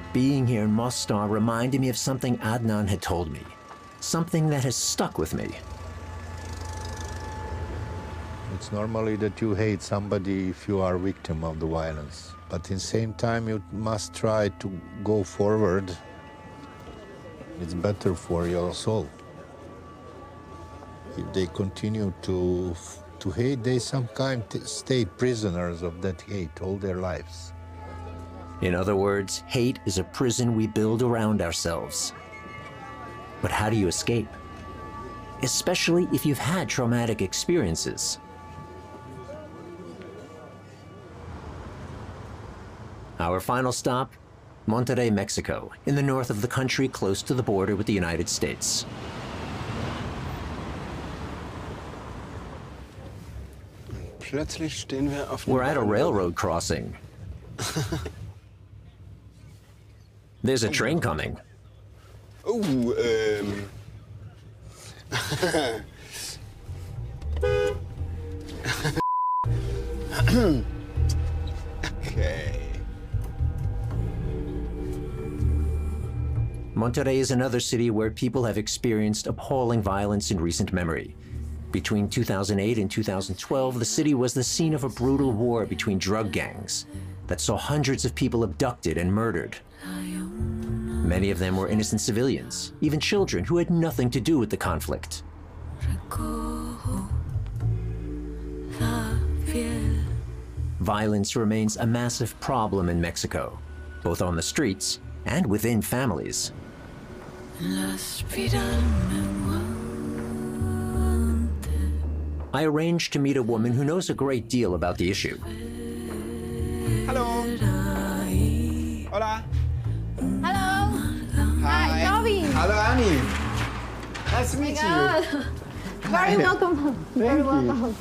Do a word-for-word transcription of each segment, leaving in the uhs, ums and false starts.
Being here in Mostar reminded me of something Adnan had told me, something that has stuck with me. It's normally that you hate somebody if you are a victim of the violence. But at the same time, you must try to go forward. It's better for your soul. If they continue to, to hate, they sometimes stay prisoners of that hate all their lives. In other words, hate is a prison we build around ourselves. But how do you escape? Especially if you've had traumatic experiences. Our final stop, Monterrey, Mexico, in the north of the country close to the border with the United States. We're at a railroad crossing. There's a train coming. Oh, um... Okay. Monterrey is another city where people have experienced appalling violence in recent memory. Between two thousand eight and two thousand twelve, the city was the scene of a brutal war between drug gangs that saw hundreds of people abducted and murdered. Many of them were innocent civilians, even children who had nothing to do with the conflict. Violence remains a massive problem in Mexico, both on the streets and within families. I arranged to meet a woman who knows a great deal about the issue. Hello. Hola. Hello. Hi. Toby. Hello, Annie. Nice to meet you. Very welcome. Very welcome.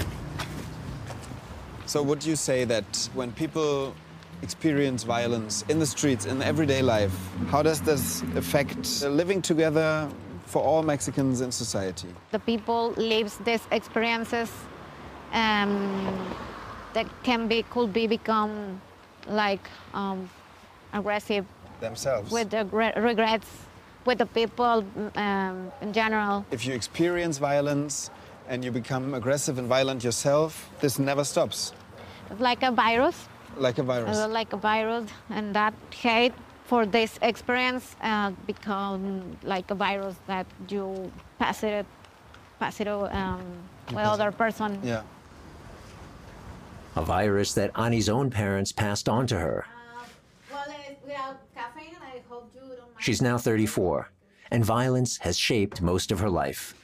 So would you say that when people experience violence in the streets, in everyday life, how does this affect living together for all Mexicans in society? The people lives these experiences um, that can be, could be become like um, aggressive. Themselves? With the re regrets, with the people um, in general. If you experience violence and you become aggressive and violent yourself, this never stops. It's like a virus. Like a virus. Uh, like a virus, and that hate for this experience uh, become like a virus that you pass it, pass it um, with other person. Yeah. A virus that Annie's own parents passed on to her. Uh, well, without caffeine, I hope you don't mind. She's now thirty-four, and violence has shaped most of her life.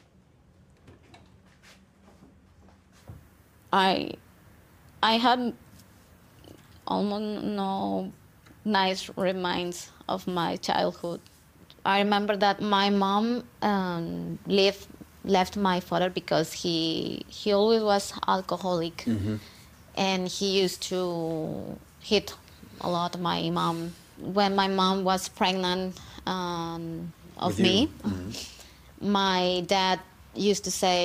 I, I had almost no nice reminds of my childhood. I remember that my mom um, left, left my father because he, he always was alcoholic. Mm-hmm. And he used to hit a lot my mom. When my mom was pregnant um, of me, mm-hmm. my dad used to say,